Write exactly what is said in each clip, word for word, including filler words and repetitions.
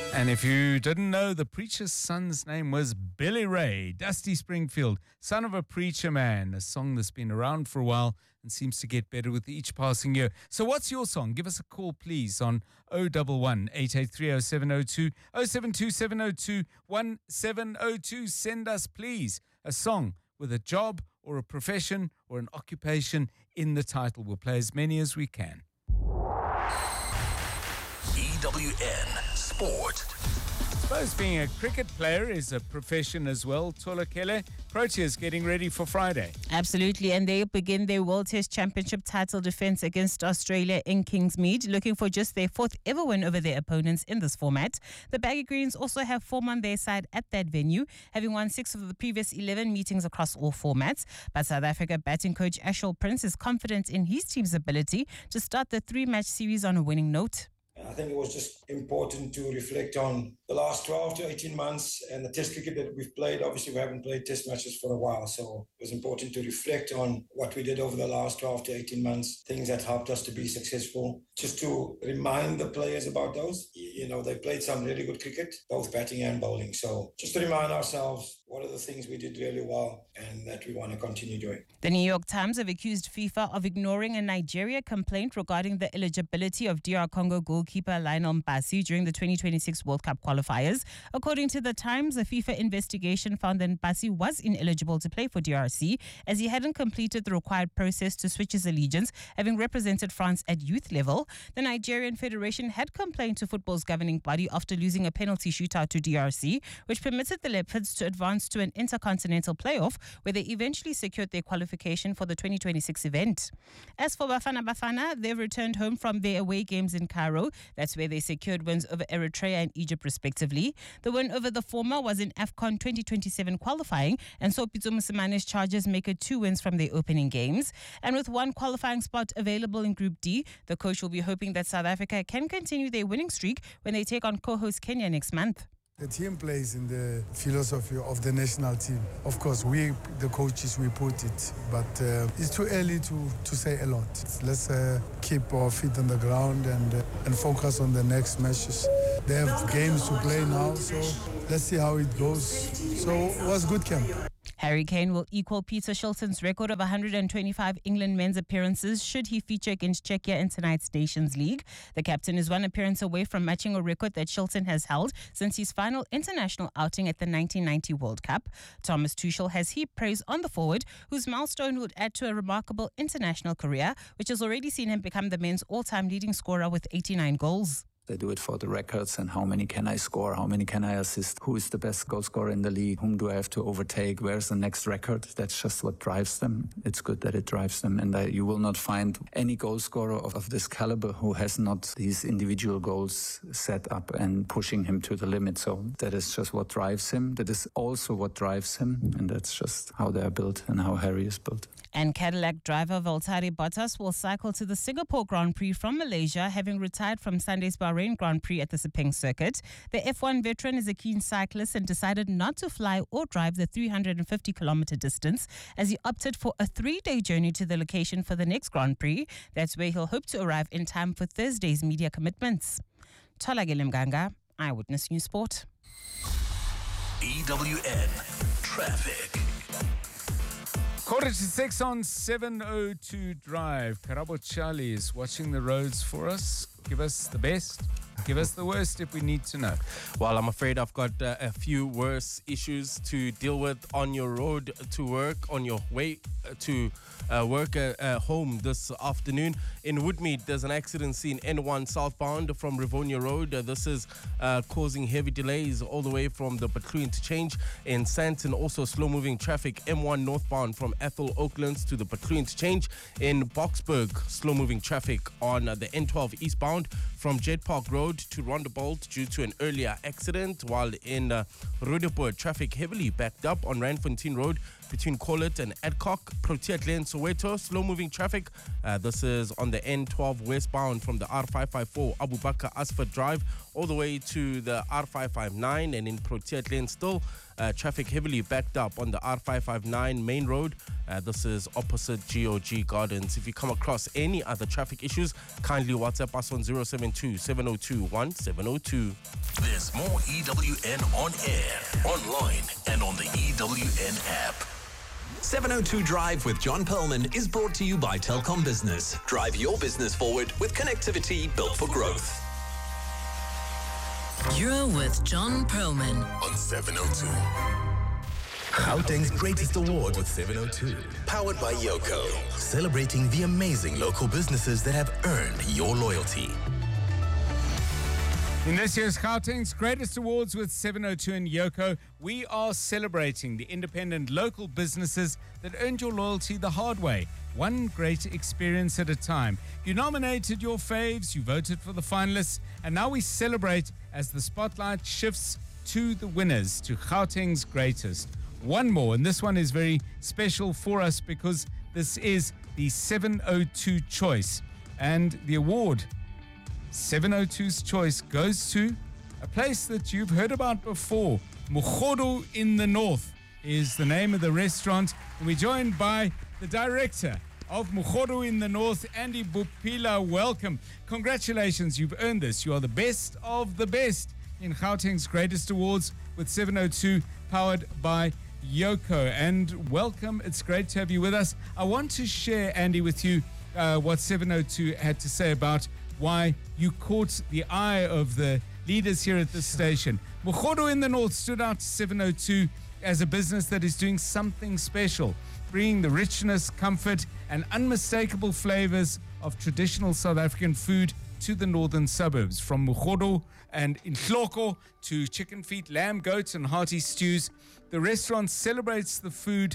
And if you didn't know, the preacher's son's name was Billy Ray, Dusty Springfield, son of a preacher man, a song that's been around for a while and seems to get better with each passing year. So what's your song? Give us a call, please, on oh one one, eight eight three, oh seven oh two, oh seven two seven oh two, one seven oh two. Send us, please, a song with a job or a profession or an occupation in the title. We'll play as many as we can. E W N Sport. I suppose being a cricket player is a profession as well. Tola Kele, Proteas getting ready for Friday. Absolutely, and they begin their World Test Championship title defence against Australia in Kingsmead, looking for just their fourth ever win over their opponents in this format. The Baggy Greens also have form on their side at that venue, having won six of the previous eleven meetings across all formats. But South Africa batting coach Ashwell Prince is confident in his team's ability to start the three-match series on a winning note. I think it was just important to reflect on the last twelve to eighteen months and the test cricket that we've played. Obviously, we haven't played test matches for a while, so it was important to reflect on what we did over the last twelve to eighteen months, things that helped us to be successful. Just to remind the players about those. You know, they played some really good cricket, both batting and bowling. So just to remind ourselves what are the things we did really well and that we want to continue doing. The New York Times have accused FIFA of ignoring a Nigeria complaint regarding the eligibility of D R Congo goalkeeper Lionel Mbasi during the twenty twenty-six World Cup qualifiers. According to the Times, a FIFA investigation found that Mbasi was ineligible to play for D R C as he hadn't completed the required process to switch his allegiance, having represented France at youth level. The Nigerian Federation had complained to football's governing body after losing a penalty shootout to D R C, which permitted the Leopards to advance to an intercontinental playoff, where they eventually secured their qualification for the twenty twenty-six event. As for Bafana Bafana, they've returned home from their away games in Cairo. That's where they secured wins over Eritrea and Egypt, respectively. The win over the former was in AFCON twenty twenty-seven qualifying, and saw Pitso Mosemane's Chargers make it two wins from their opening games. And with one qualifying spot available in Group D, the coach will be hoping that South Africa can continue their winning streak when they take on co-host Kenya next month. The team plays in the philosophy of the national team. Of course, we, the coaches, we put it, but uh, it's too early to, to say a lot. Let's uh, keep our feet on the ground and uh, and focus on the next matches. They have games to play now, so let's see how it goes. So it was good camp. Harry Kane will equal Peter Shilton's record of one hundred twenty-five England men's appearances should he feature against Czechia in tonight's Nations League. The captain is one appearance away from matching a record that Shilton has held since his final international outing at the nineteen ninety World Cup. Thomas Tuchel has heaped praise on the forward, whose milestone would add to a remarkable international career, which has already seen him become the men's all-time leading scorer with eighty-nine goals. They do it for the records and how many can I score, how many can I assist, who is the best goal scorer in the league, whom do I have to overtake, where's the next record. That's just what drives them. It's good that it drives them, and uh, you will not find any goal scorer of, of this caliber who has not these individual goals set up and pushing him to the limit. So that is just what drives him. That is also what drives him, and that's just how they are built and how Harry is built. And Cadillac driver Valtteri Bottas will cycle to the Singapore Grand Prix from Malaysia, having retired from Sunday's Bahrain Grand Prix at the Sepang circuit. The F one veteran is a keen cyclist and decided not to fly or drive the three hundred fifty kilometer distance, as he opted for a three-day journey to the location for the next Grand Prix. That's where he'll hope to arrive in time for Thursday's media commitments. Tholakele Mganga, Eyewitness News Sport. E W N Traffic. Quarter to six on seven oh two Drive. Karabo Charlie is watching the roads for us. Give us the best. Give us the worst if we need to know. Well, I'm afraid I've got uh, a few worse issues to deal with on your road to work, on your way to uh, work uh, uh, home this afternoon. In Woodmead, there's an accident scene N one southbound from Rivonia Road. Uh, this is uh, causing heavy delays all the way from the Bethlehem interchange. In Sandton, also slow-moving traffic M one northbound from Ethel Oaklands to the Bethlehem interchange. In Boksburg, slow-moving traffic on uh, the N twelve eastbound from Jet Park Road to Rondebolt due to an earlier accident, while in uh, Roodepoort, traffic heavily backed up on Randfontein Road between Collet and Adcock. Protea Glen, Soweto, slow-moving traffic. Uh, this is on the N twelve westbound from the R five five four Abu Bakr Asfar Drive all the way to the R five five nine, and in Protea Glen still uh, traffic heavily backed up on the R five five nine main road. Uh, this is opposite G O G Gardens. If you come across any other traffic issues, kindly WhatsApp us on zero seven two, seven oh two, one seven oh two. This There's more E W N on air, online, and on the E W N app. seven oh two Drive with John Perlman is brought to you by Telkom Business. Drive your business forward with connectivity built for growth. You're with John Perlman On seven oh two. Gauteng's greatest award with seven oh two. Powered by Yoko. Celebrating the amazing local businesses that have earned your loyalty. In this year's Gauteng's Greatest Awards with seven oh two and Yoko, we are celebrating the independent local businesses that earned your loyalty the hard way, one great experience at a time. You nominated your faves, you voted for the finalists, and now we celebrate as the spotlight shifts to the winners, to Gauteng's Greatest. One more, and this one is very special for us because this is the seven oh two choice, and the award seven oh two's choice goes to a place that you've heard about before. Mokgodo in the North is the name of the restaurant. And we're joined by the director of Mokgodo in the North, Andy Bupila. Welcome. Congratulations, you've earned this. You are the best of the best in Gauteng's Greatest Awards with seven oh two, powered by Yoko. And welcome. It's great to have you with us. I want to share, Andy, with you uh, what seven oh two had to say about why you caught the eye of the leaders here at this station. Mokgodo in the North stood out to seven oh two as a business that is doing something special, bringing the richness, comfort, and unmistakable flavors of traditional South African food to the northern suburbs. From Mokgodo and Inhloko to chicken feet, lamb, goats, and hearty stews, the restaurant celebrates the food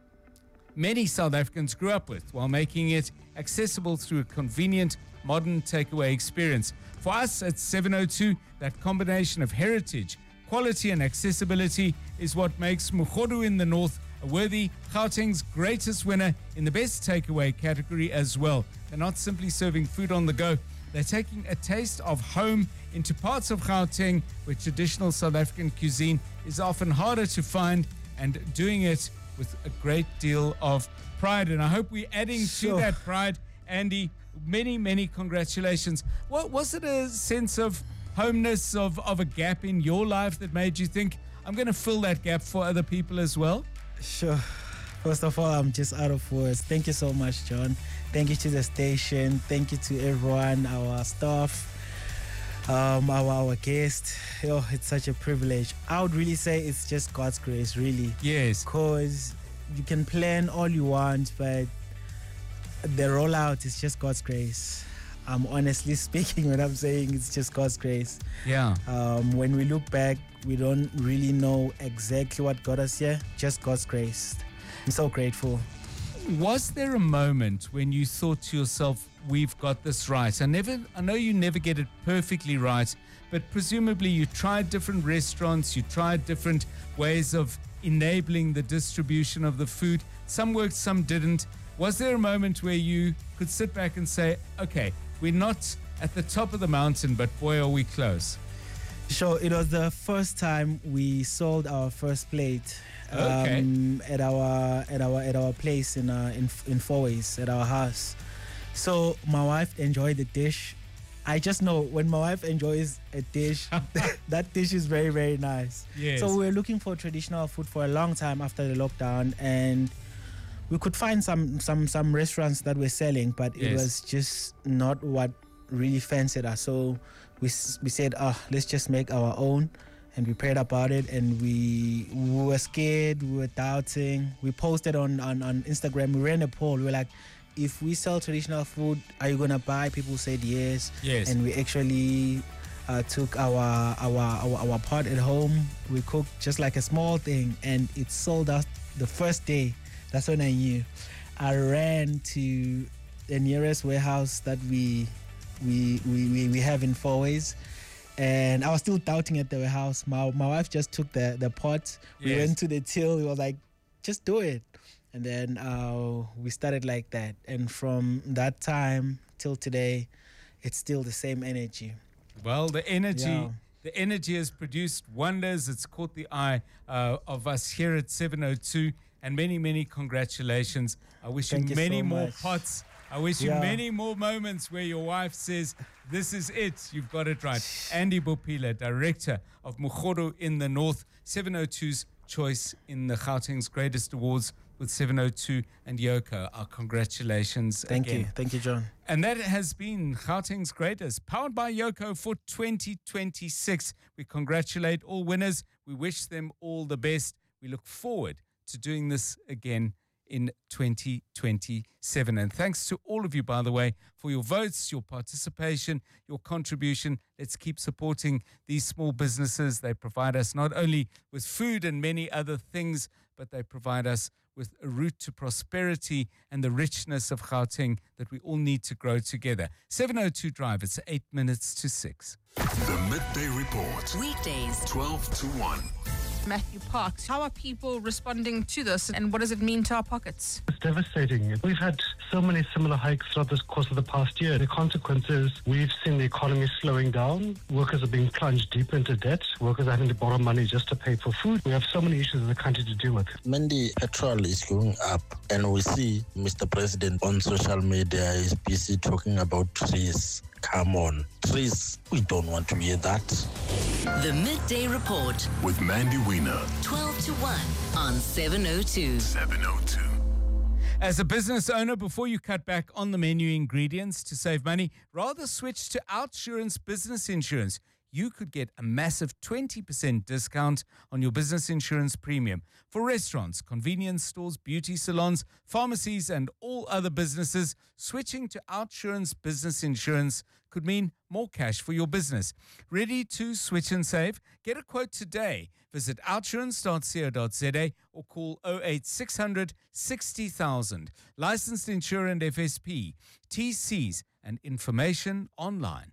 many South Africans grew up with while making it accessible through a convenient modern takeaway experience. For us at seven oh two, that combination of heritage, quality, and accessibility is what makes Mokgodo in the North a worthy Gauteng's Greatest winner in the best takeaway category as well. They're not simply serving food on the go, they're taking a taste of home into parts of Gauteng where traditional South African cuisine is often harder to find, and doing it with a great deal of pride. And I hope we're adding Sure. to that pride, Andy. Many, many congratulations. What was it, a sense of homeness, of, of a gap in your life that made you think, I'm going to fill that gap for other people as well? Sure. First of all, I'm just out of words. Thank you so much, John. Thank you to the station. Thank you to everyone, our staff, um, our, our guests. Oh, it's such a privilege. I would really say it's just God's grace, really. Yes. Because you can plan all you want, but the rollout is just God's grace. I'm honestly speaking when I'm saying it's just God's grace. Yeah. Um, when we look back, we don't really know exactly what got us here, just God's grace. I'm so grateful. Was there a moment when you thought to yourself, we've got this right? I never, I know you never get it perfectly right, but presumably you tried different restaurants, you tried different ways of enabling the distribution of the food. Some worked, some didn't. Was there a moment where you could sit back and say, okay, we're not at the top of the mountain, but boy, are we close? Sure, it was the first time we sold our first plate Okay. um, at our at our at our place in uh, in in Fourways at our house. So my wife enjoyed the dish. I just know when my wife enjoys a dish, that dish is very very nice. Yes. So we were looking for traditional food for a long time after the lockdown, and we could find some some some restaurants that were selling, but it Yes. was just not what really fancied us. So we s- we said, ah, let's just make our own, and we prayed about it, and we, we were scared, we were doubting. We posted on, on on Instagram. We ran a poll. We were like, if we sell traditional food, are you gonna buy? People said yes. Yes. And we actually uh, took our, our our our pot at home. We cooked just like a small thing, and it sold out the first day. That's when I knew. I ran to the nearest warehouse that we we we we, we have in Fourways, and I was still doubting at the warehouse. My my wife just took the the pot. We Yes. went to the till. We was like, just do it, and then uh, we started like that. And from that time till today, it's still the same energy. Well, the energy, Yeah. the energy has produced wonders. It's caught the eye uh, of us here at seven oh two, and many, many congratulations. I wish Thank you you many so more much. pots. I I wish you Yeah. many more moments where your wife says, this is it. You've got it right. Andy Bopila, Director of Mukhodo in the North, seven oh two's choice in the Gauteng's Greatest Awards with seven oh two and Yoko. Our congratulations Thank again. you. Thank you, John. And that has been Gauteng's Greatest, powered by Yoko for twenty twenty-six. We congratulate all winners. We wish them all the best. We look forward to doing this again in twenty twenty-seven. And thanks to all of you, by the way, for your votes, your participation, your contribution. Let's keep supporting these small businesses. They provide us not only with food and many other things, but they provide us with a route to prosperity and the richness of Gauteng that we all need to grow together. seven oh two Drive, it's eight minutes to six. The Midday Report. Weekdays, twelve to one. Matthew Parks. How are people responding to this, and what does it mean to our pockets? It's devastating. We've had so many similar hikes throughout this course of the past year. The consequence is we've seen the economy slowing down. Workers are being plunged deep into debt. Workers are having to borrow money just to pay for food. We have so many issues as a country to deal with. Mandy, petrol is going up, and we see Mister President on social media is busy talking about trees. Come on, trees, we don't want to hear that. The Midday Report With Mandy Wiener. twelve to one on seven oh two. seven oh two. As a business owner, before you cut back on the menu ingredients to save money, rather switch to Outsurance Business Insurance. You could get a massive twenty percent discount on your business insurance premium. For restaurants, convenience stores, beauty salons, pharmacies, and all other businesses, switching to Outsurance Business Insurance could mean more cash for your business. Ready to switch and save? Get a quote today. Visit outsurance dot co dot za or call oh eight six hundred sixty thousand. Licensed insurer and F S P. T Cs and information online.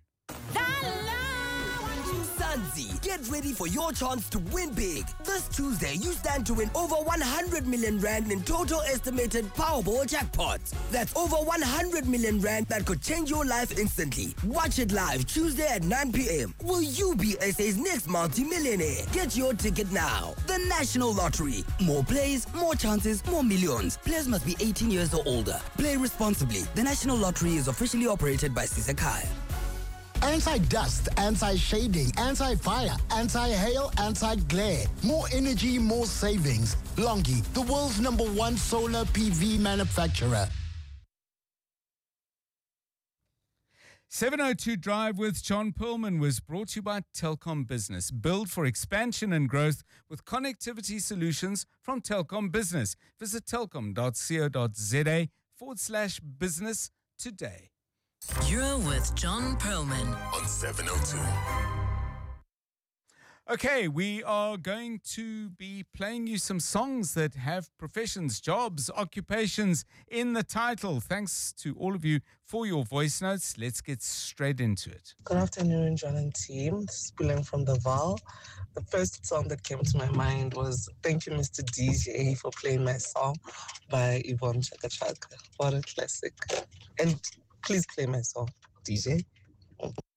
Mzansi, get ready for your chance to win big. This Tuesday, you stand to win over one hundred million rand in total estimated Powerball jackpots. That's over one hundred million rand that could change your life instantly. Watch it live Tuesday at nine p.m. Will you be S A's next multi-millionaire? Get your ticket now. The National Lottery. More plays, more chances, more millions. Players must be eighteen years or older. Play responsibly. The National Lottery is officially operated by Sisakai. Anti-dust, anti-shading, anti-fire, anti-hail, anti-glare. More energy, more savings. Longi, the world's number one solar P V manufacturer. seven oh two Drive with John Perlman was brought to you by Telkom Business. Build for expansion and growth with connectivity solutions from Telkom Business. Visit telkom dot co dot za forward slash business today. You're with John Perlman on seven oh two. Okay, we are going to be playing you some songs that have professions, jobs, occupations in the title. Thanks to all of you for your voice notes. Let's get straight into it. Good afternoon, John and team. This is Billing from the Val. The first song that came to my mind was Thank You, Mister D J, for playing my song by Yvonne Chaka Chaka. What a classic. And please play my song, D J.